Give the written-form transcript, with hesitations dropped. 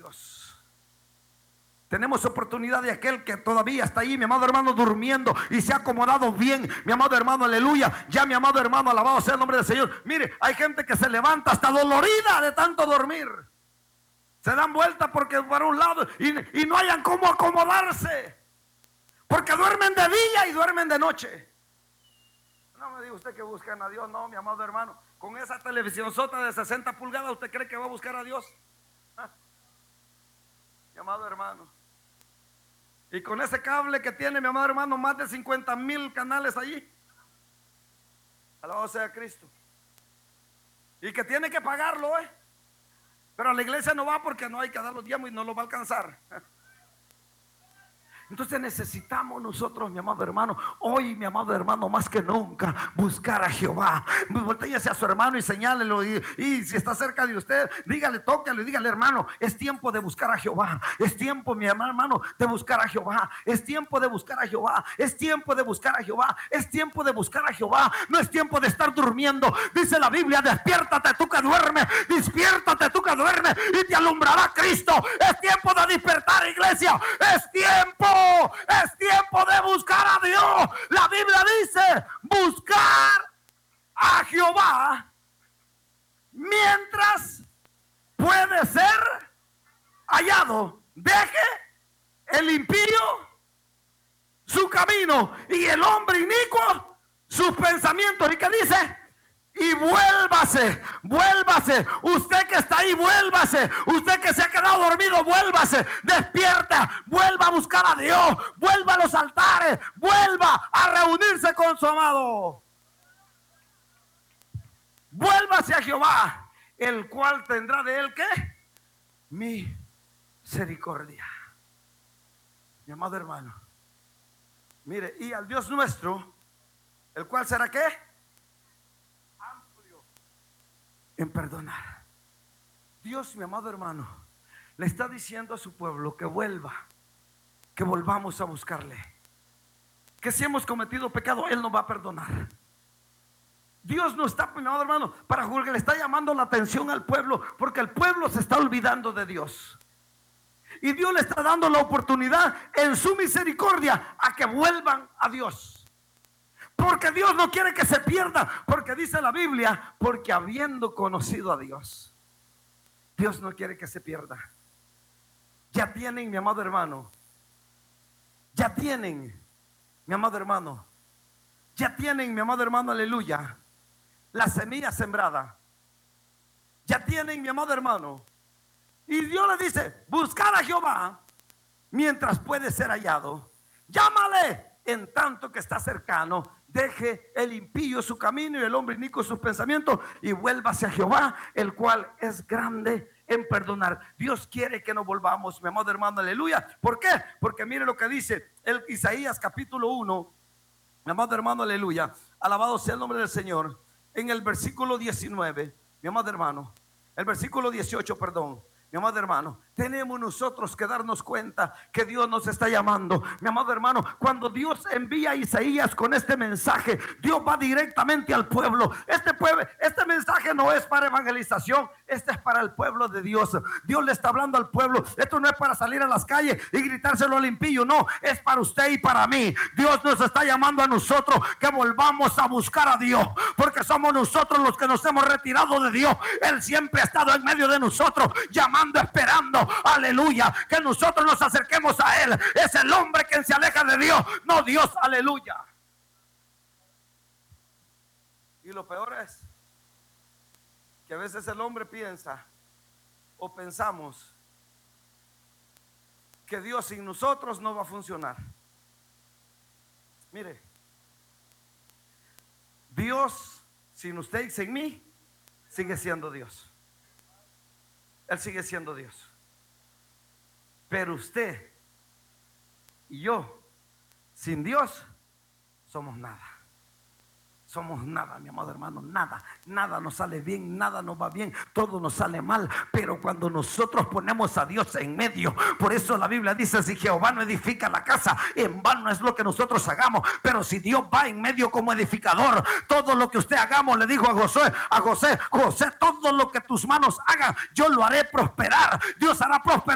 Dios. Tenemos oportunidad de aquel que todavía está ahí, mi amado hermano, durmiendo y se ha acomodado bien, mi amado hermano, aleluya. Ya, mi amado hermano, alabado sea el nombre del Señor. Mire, hay gente que se levanta hasta dolorida de tanto dormir. Se dan vuelta porque para un lado y no hayan cómo acomodarse, porque duermen de día y duermen de noche. No me diga usted que buscan a Dios. No, mi amado hermano, con esa televisión sota de 60 pulgadas, ¿usted cree que va a buscar a Dios? Mi amado hermano, y con ese cable que tiene, mi amado hermano, más de 50,000 canales allí. Alabado sea Cristo. Y que tiene que pagarlo, pero a la iglesia no va porque no hay que dar los diezmos y no lo va a alcanzar. Entonces necesitamos nosotros, mi amado hermano, hoy, mi amado hermano, más que nunca, buscar a Jehová. Voltéese a su hermano y señálelo, y si está cerca de usted, dígale, tóquelo y dígale: hermano, es tiempo de buscar a Jehová. Es tiempo, mi hermano, de buscar a Jehová. Es tiempo de buscar a Jehová. Es tiempo de buscar a Jehová. Es tiempo de buscar a Jehová. No es tiempo de estar durmiendo. Dice la Biblia: despiértate tú que duermes, despiértate tú que duermes y te alumbrará Cristo. Es tiempo de despertar, iglesia. Es tiempo de buscar a Dios. La Biblia dice: buscar a Jehová mientras puede ser hallado. Deje el impío su camino y el hombre inicuo sus pensamientos. ¿Y qué dice? Y vuélvase. Usted que está ahí, vuélvase. Usted que se ha quedado dormido, vuélvase. Despierta, vuelva a buscar a Dios. Vuelva a los altares. Vuelva a reunirse con su amado. Vuélvase a Jehová, el cual tendrá de él, ¿qué? Misericordia. Mi amado hermano, mire, y al Dios nuestro, el cual será, ¿qué? En perdonar. Dios, mi amado hermano, le está diciendo a su pueblo que vuelva, que volvamos a buscarle, que si hemos cometido pecado, Él nos va a perdonar. Dios no está, mi amado hermano, para juzgar. Le está llamando la atención al pueblo, porque el pueblo se está olvidando de Dios, y Dios le está dando la oportunidad en su misericordia a que vuelvan a Dios. Porque Dios no quiere que se pierda, porque dice la Biblia: porque habiendo conocido a Dios, Dios no quiere que se pierda. Ya tienen, mi amado hermano, ya tienen, mi amado hermano, ya tienen, mi amado hermano, aleluya, la semilla sembrada. Ya tienen, mi amado hermano, y Dios le dice: buscar a Jehová mientras puede ser hallado. Llámale en tanto que está cercano. Deje el impío su camino y el hombre inicuo sus pensamientos, y vuélvase a Jehová, el cual es grande en perdonar. Dios quiere que nos volvamos, mi amado hermano, aleluya. ¿Por qué? Porque mire lo que dice el Isaías capítulo 1, mi amado hermano, aleluya. Alabado sea el nombre del Señor. En el versículo 19, mi amado hermano, el versículo 18, perdón. Mi amado hermano, tenemos nosotros que darnos cuenta que Dios nos está llamando. Mi amado hermano, cuando Dios envía a Isaías con este mensaje, Dios va directamente al pueblo. Este mensaje no es para evangelización, este es para el pueblo de Dios. Dios le está hablando al pueblo. Esto no es para salir a las calles y gritárselo al impío, no, es para usted y para mí. Dios nos está llamando a nosotros que volvamos a buscar a Dios, porque somos nosotros los que nos hemos retirado de Dios. Él siempre ha estado en medio de nosotros, llamando, esperando, aleluya, que nosotros nos acerquemos a Él. Es el hombre quien se aleja de Dios, no Dios, aleluya. Y lo peor es que a veces el hombre piensa, o pensamos, que Dios sin nosotros no va a funcionar. Mire, Dios sin usted y sin mí sigue siendo Dios. Él sigue siendo Dios. Pero usted y yo sin Dios somos nada. Somos nada, mi amado hermano, nada nos sale bien, nada nos va bien, todo nos sale mal. Pero cuando nosotros ponemos a Dios en medio, por eso la Biblia dice: si Jehová no edifica la casa, en vano es lo que nosotros hagamos. Pero si Dios va en medio como edificador, todo lo que usted hagamos, le dijo a José, todo lo que tus manos hagan, yo lo haré prosperar. Dios hará prosperar